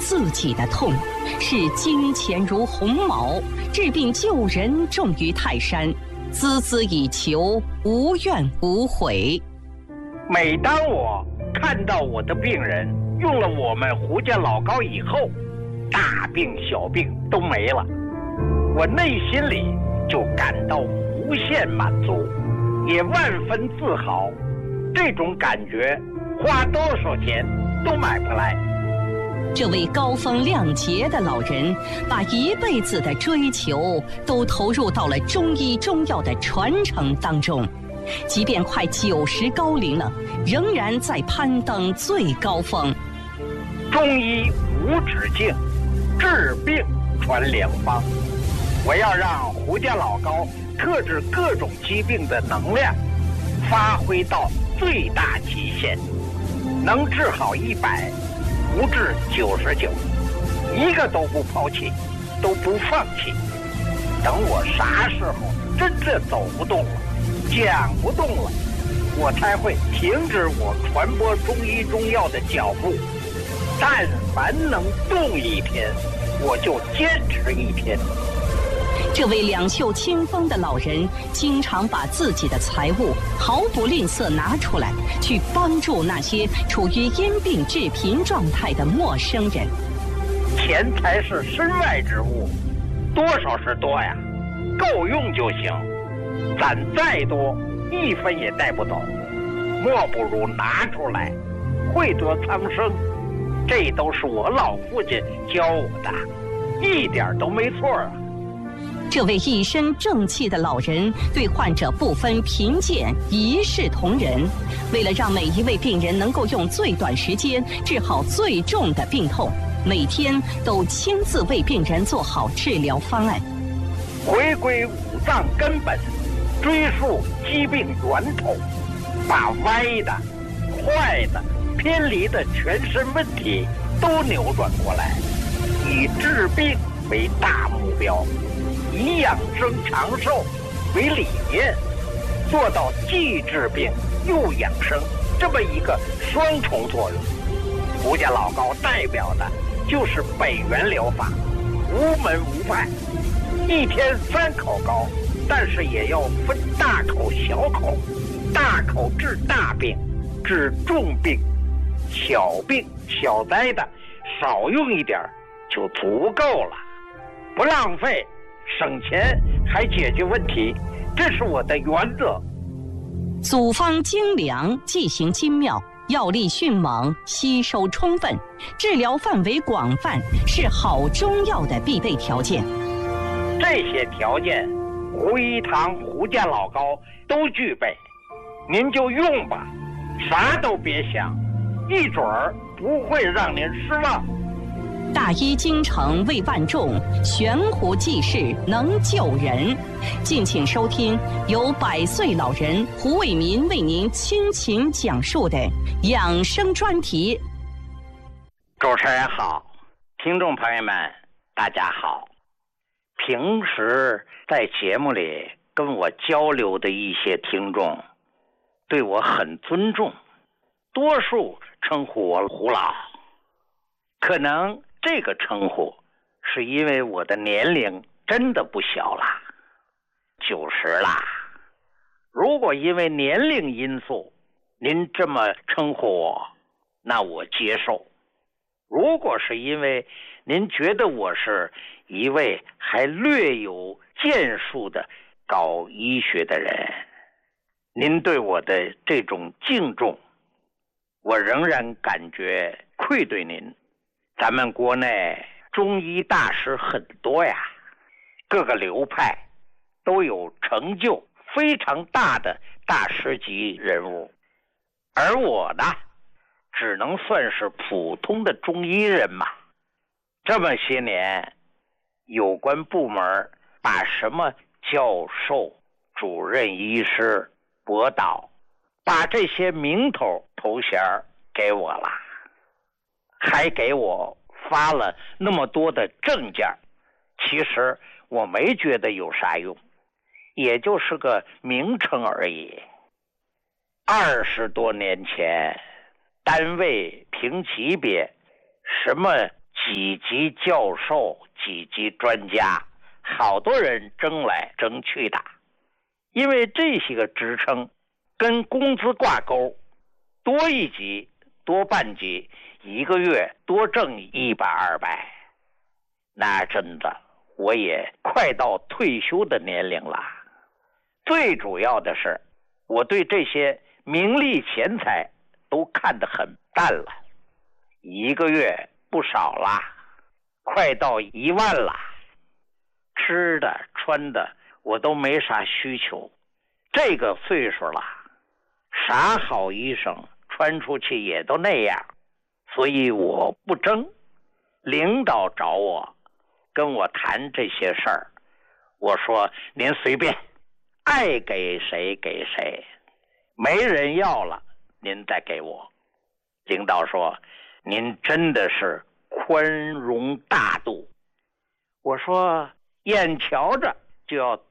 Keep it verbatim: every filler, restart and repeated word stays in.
自己的痛，视金钱如鸿毛，治病救人重于泰山，孜孜以求，无怨无悔。 每当我看到我的病人用了我们胡家老膏以后，大病小病都没了，我内心里就感到无限满足，也万分自豪。这种感觉花多少钱都买不来。 这位高风亮节的老人，把一辈子的追求都投入到了中医中药的传承当中，即便快九十高龄了，仍然在攀登最高峰。 中医无止境，治病传良方。我要让胡家老膏特治各种疾病的能量发挥到最大极限，能治好一百，不治九十九，一个都不抛弃，都不放弃。等我啥时候真正走不动了，讲不动了，我才会停止我传播中医中药的脚步。但凡能动一天，我就坚持一天。 这位两袖清风的老人，经常把自己的财物毫不吝啬拿出来，去帮助那些处于因病致贫状态的陌生人。 钱财是身外之物，多少是多呀，够用就行。攒再多，一分也带不走，莫不如拿出来，惠泽苍生。这都是我老父亲教我的，一点都没错啊。 这位一身正气的老人对患者不分贫贱，一视同仁。为了让每一位病人能够用最短时间治好最重的病痛，每天都亲自为病人做好治疗方案。 回归五脏根本，追溯疾病源头，把歪的、坏的、偏离的全身问题都扭转过来，以治病为大目标，以养生长寿为理念，做到既治病又养生这么一个双重作用。胡家老膏代表的就是北元疗法，无门无派，一天三口膏，但是也要分大口小口，大口治大病，治重病，小病小灾的少用一点就足够了，不浪费，省钱还解决问题，这是我的原则。 组方精良，剂型精妙，药力迅猛，吸收充分，治疗范围广泛，是好中药的必备条件。 这些条件，胡一堂胡家老膏都具备，您就用吧，啥都别想，一准儿不会让您失望。 大医精诚为万众，悬壶济世能救人。敬请收听由百岁老人胡伟民为您倾情讲述的养生专题。 主持人好，听众朋友们大家好。平时在节目里跟我交流的一些听众对我很尊重，多数称呼我胡老。可能这个称呼是因为我的年龄真的不小了，九十啦。如果因为年龄因素您这么称呼我，那我接受。如果是因为您觉得我是一位还略有建树的搞医学的人，您对我的这种敬重，我仍然感觉愧对您。咱们国内中医大师很多呀，各个流派都有成就非常大的大师级人物，而我呢，只能算是普通的中医人嘛。这么些年，有关部门把什么教授、主任医师、博导，把这些名头头衔给我了，还给我发了那么多的证件，其实我没觉得有啥用，也就是个名称而已。二十多年前，单位评级别，什么几级教授、几级专家，好多人争来争去的。因为这些个职称跟工资挂钩，多一级多半级，一个月多挣一百二百，那真的我也快到退休的年龄了。最主要的是，我对这些名利钱财都看得很淡了，一个月不少啦，快到一万啦，吃的穿的我都没啥需求。这个岁数了，啥好衣裳穿出去也都那样，所以我不争。领导找我跟我谈这些事儿，我说您随便，爱给谁给谁，没人要了您再给我。领导说您真的是宽容大度。我说眼瞧着就要